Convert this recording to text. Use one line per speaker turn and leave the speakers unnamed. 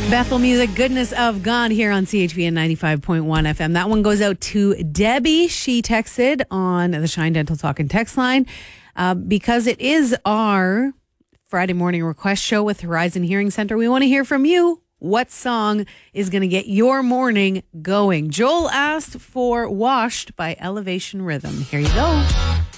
Bethel Music, Goodness of God here on CHBN 95.1 FM. That one goes out to Debbie. She texted on the Shine Dental Talk and text line because it is our Friday morning request show with Horizon Hearing Center. We want to hear from you. What song is going to get your morning going? Joel asked for Washed by Elevation Rhythm. Here you go.